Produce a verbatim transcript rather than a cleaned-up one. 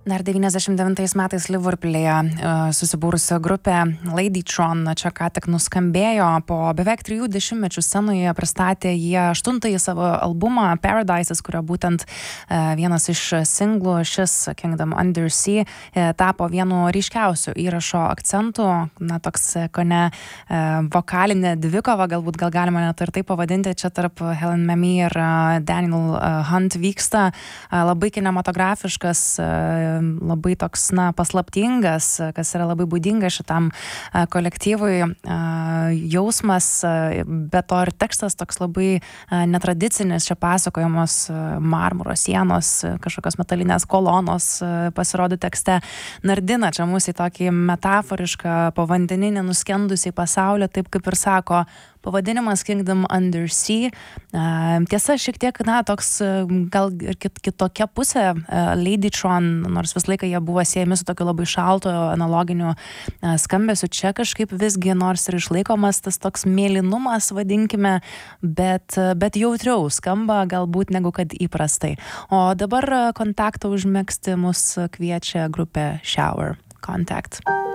Dar devyniasdešimt devintais metais Liverpoolyje uh, susibūrusi grupė Ladytron čia ką tik nuskambėjo. Po beveik trijų dešimtmečių scenoje pristatė jie aštuntąjį savo albumą Paradises, kurio būtent uh, vienas iš singlų, šis Kingdom Under Sea, uh, tapo vienu ryškiausių įrašo akcentų. Na, toks kone uh, vokalinė dvikova, galbūt gal galima net ir tai pavadinti, čia tarp Helen Memmi ir uh, Daniel uh, Hunt vyksta. Uh, labai kinematografiškas, uh, labai toks, na, paslaptingas, kas yra labai būdinga šitam kolektyvui jausmas, bet to ir tekstas toks labai netradicinis, čia pasakojamos marmuro sienos, kažkokios metalinės kolonos pasirodo tekste, nardina čia mūsų į tokį metaforišką povandeninį nuskendusiai pasaulį, taip kaip ir sako pavadinimas Kingdom Under Sea. Tiesa, šiek tiek, na, toks gal ir kit, kitokia pusė Ladytron, nors visą laiką jie buvo siejami su tokiu labai šalto analoginiu skambesiu. Čia kažkaip visgi, nors ir išlaikomas tas toks mėlynumas, vadinkime, bet, bet jautriau skamba galbūt negu kad įprastai. O dabar kontaktą užmegzti mus kviečia grupė Shower. Contact.